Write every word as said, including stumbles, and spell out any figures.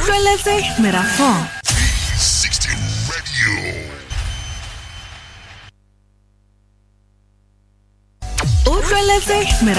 လွှဲလဲစိမေရာဖုန်း sixty Radio Oလွှဲလဲစိမေ